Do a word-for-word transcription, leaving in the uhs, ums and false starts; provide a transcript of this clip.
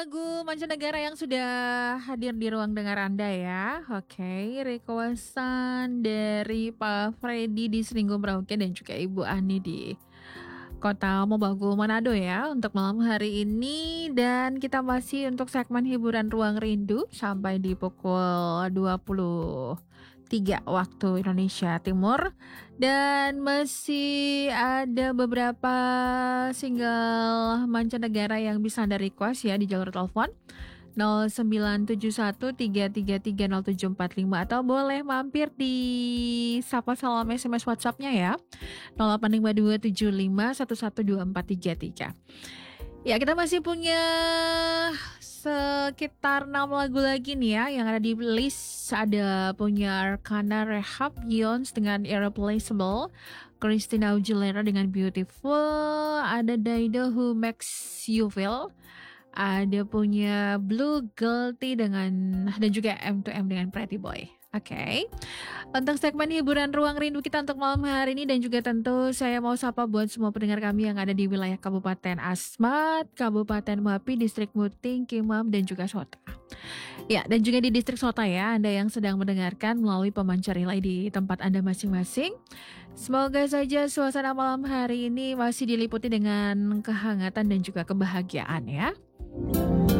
Lagu mancanegara yang sudah hadir di ruang dengar Anda ya. Oke, requestan dari Pak Freddy di Seringgo Merauke dan juga Ibu Ani di Kota Mobagu Manado ya untuk malam hari ini, dan kita masih untuk segmen hiburan Ruang Rindu sampai di pukul dua puluh tiga waktu Indonesia Timur, dan masih ada beberapa single mancanegara yang bisa Anda request ya di jalur telepon nol sembilan tujuh satu tiga tiga tiga nol tujuh empat lima, atau boleh mampir di Sapa Salam S M S WhatsApp-nya ya nol delapan lima dua tujuh lima satu satu dua empat tiga tiga. Ya, kita masih punya sekitar enam lagu lagi nih ya yang ada di list. Ada punya Arcana Rehab, Yons dengan Irreplaceable, Christina Aguilera dengan Beautiful, ada Dido Who Makes You Feel, ada punya Blue Guilty dengan, dan juga M dua M dengan Pretty Boy. Oke, okay. Untuk segmen hiburan Ruang Rindu kita untuk malam hari ini, dan juga tentu saya mau sapa buat semua pendengar kami yang ada di wilayah Kabupaten Asmat, Kabupaten Mapi, Distrik Muting, Kimam, dan juga Sota. Ya, dan juga di Distrik Sota ya, Anda yang sedang mendengarkan melalui pemancar relay di tempat Anda masing-masing. Semoga saja suasana malam hari ini masih diliputi dengan kehangatan dan juga kebahagiaan ya.